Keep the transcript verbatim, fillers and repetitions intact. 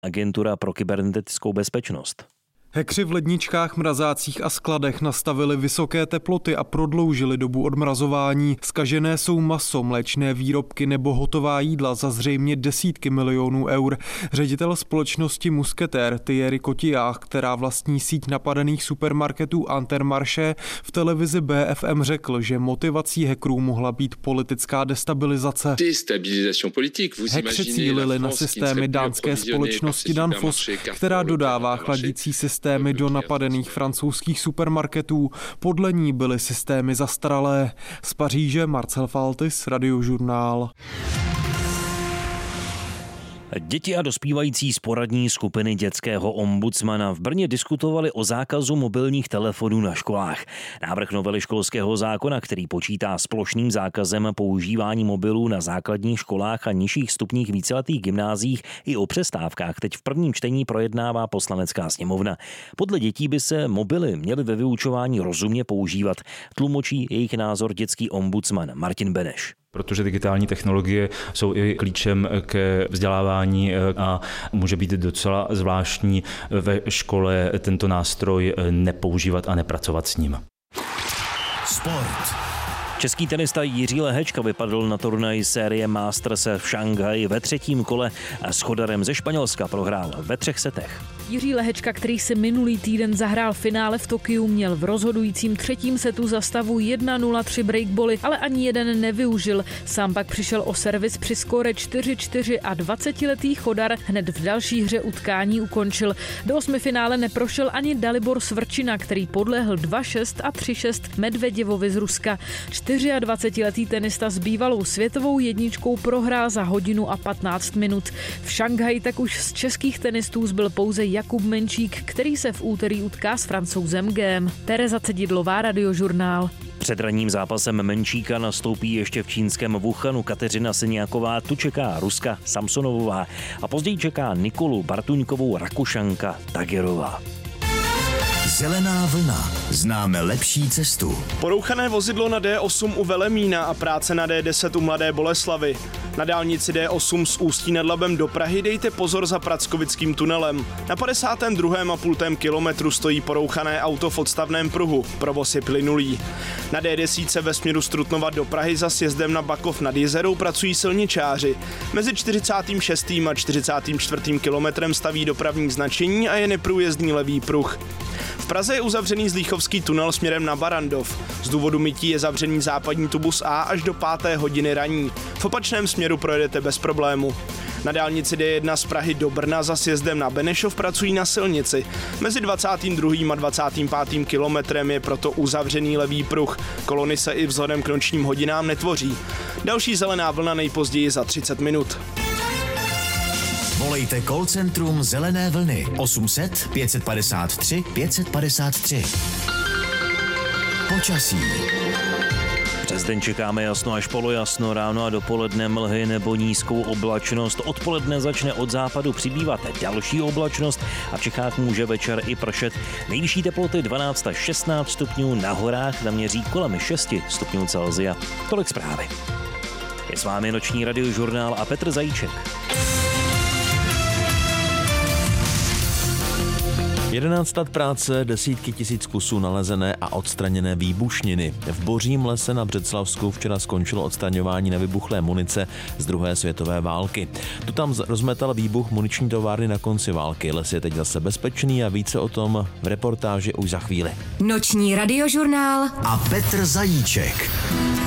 Agentura pro kybernetickou bezpečnost. Hackři v ledničkách, mrazácích a skladech nastavili vysoké teploty a prodloužili dobu odmrazování. Zkažené jsou maso, mléčné výrobky nebo hotová jídla za zřejmě desítky milionů eur. Ředitel společnosti Musketér Thierry Cotillard, která vlastní síť napadených supermarketů Intermarché, v televizi B F M řekl, že motivací hackerů mohla být politická destabilizace. Hackři cílili na systémy dánské společnosti Danfoss, která dodává chladící systémy systémy do napadených francouzských supermarketů. Podle ní byly systémy zastaralé. Z Paříže Marcel Faltis, Radiožurnál. Děti a dospívající z poradní skupiny dětského ombudsmana v Brně diskutovali o zákazu mobilních telefonů na školách. Návrh novely školského zákona, který počítá s plošným zákazem používání mobilů na základních školách a nižších stupních víceletých gymnáziích i o přestávkách, teď v prvním čtení projednává Poslanecká sněmovna. Podle dětí by se mobily měly ve vyučování rozumně používat, tlumočí jejich názor dětský ombudsman Martin Beneš. Protože digitální technologie jsou i klíčem ke vzdělávání a může být docela zvláštní ve škole tento nástroj nepoužívat a nepracovat s ním. Sport. Český tenista Jiří Lehečka vypadl na turnaji série Masters v Šanghaji ve třetím kole a s Chodarem ze Španělska prohrál ve třech setech. Jiří Lehečka, který si minulý týden zahrál finále v Tokiu, měl v rozhodujícím třetím setu za stavu jedna nula tři breakboly, ale ani jeden nevyužil. Sám pak přišel o servis při skóre čtyři čtyři a dvacetiletý Chodar hned v další hře utkání ukončil. Do osmifinále neprošel ani Dalibor Svrčina, který podlehl dva šest a tři šest Medveděvovi z Ruska. dvacetičtyřletý tenista s bývalou světovou jedničkou prohrál za hodinu a patnáct minut. V Šanghaji tak už z českých tenistů zbyl pouze Jakub Menčík, který se v úterý utká s Francouzem Gem. Tereza Cedidlová, Radiožurnál. Před ranním zápasem Menčíka nastoupí ještě v čínském Wuhanu Kateřina Syniaková, tu čeká Ruska Samsonovová a později čeká Nikolu Bartuňkovou Rakušanka Tagerová. Zelená vlna. Známe lepší cestu. Porouchané vozidlo na D osm u Velemína a práce na D deset u Mladé Boleslavi. Na dálnici D osm z Ústí nad Labem do Prahy dejte pozor za Prackovickým tunelem. Na padesátém druhém a půl kilometru stojí porouchané auto v odstavném pruhu. Provoz je plynulý. Na D deset ve směru z Trutnova do Prahy za sjezdem na Bakov nad Jezerou pracují silničáři. Mezi čtyřicátým šestým a čtyřicátým čtvrtým kilometrem staví dopravní značení a je neprůjezdný levý pruh. V Praze je uzavřený Zlíchovský tunel směrem na Barandov. Z důvodu mytí je zavřený západní tubus A až do páté hodiny raní. V opačném směru projedete bez problému. Na dálnici D jedna z Prahy do Brna za sjezdem na Benešov pracují na silnici. Mezi dvacátým druhým a dvacátým pátým kilometrem je proto uzavřený levý pruh. Kolony se i vzhledem k nočním hodinám netvoří. Další zelená vlna nejpozději za třicet minut. Volejte call centrum Zelené vlny osm set pět padesát tři pět padesát tři. Počasí. Přes den čekáme jasno až polojasno, ráno a dopoledne mlhy nebo nízkou oblačnost. Odpoledne začne od západu přibývat další oblačnost a v Čechách může večer i pršet. Nejvyšší teploty dvanáct až šestnáct stupňů, na horách naměří kolem šest stupňů Celsia. Tolik zprávy. Je s vámi noční Radiožurnál a Petr Zajíček. jedenáct let práce, desítky tisíc kusů nalezené a odstraněné výbušniny. V Bořím lese na Břeclavsku včera skončilo odstraňování nevybuchlé munice z druhé světové války. Tu tam rozmetal výbuch muniční továrny na konci války. Les je teď zase bezpečný a více o tom v reportáži už za chvíli. Noční Radiožurnál a Petr Zajíček.